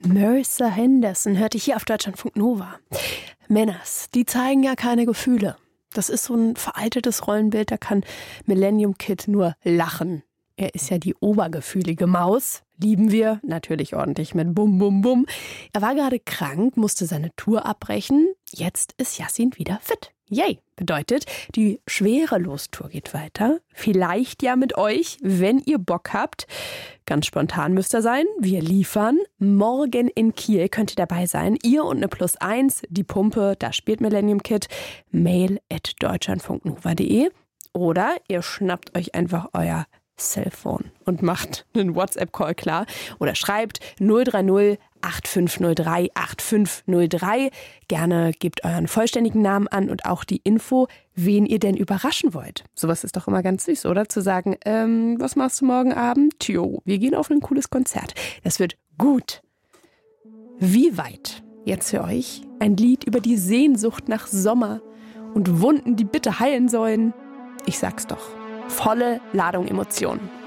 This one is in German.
Marissa Henderson hörte ich hier auf Deutschlandfunk Nova. Männers, die zeigen ja keine Gefühle. Das ist so ein veraltetes Rollenbild, da kann Millennium Kid nur lachen. Er ist ja die obergefühlige Maus. Lieben wir, natürlich ordentlich mit Bum Bum Bum. Er war gerade krank, musste seine Tour abbrechen. Jetzt ist Yassin wieder fit. Yay! Bedeutet, die Schwerelos-Tour geht weiter. Vielleicht ja mit euch, wenn ihr Bock habt. Ganz spontan müsst ihr sein. Wir liefern. Morgen in Kiel könnt ihr dabei sein. Ihr und eine +1, die Pumpe, da spielt Millennium Kid. mail@deutschlandfunknova.de. Oder ihr schnappt euch einfach euer Cellphone und macht einen WhatsApp-Call klar oder schreibt 030 8503 8503. Gerne gebt euren vollständigen Namen an und auch die Info, wen ihr denn überraschen wollt. Sowas ist doch immer ganz süß, oder? Zu sagen, was machst du morgen Abend? Tjo, wir gehen auf ein cooles Konzert. Das wird gut. Wie weit? Jetzt für euch ein Lied über die Sehnsucht nach Sommer und Wunden, die bitte heilen sollen. Ich sag's doch. Volle Ladung Emotionen.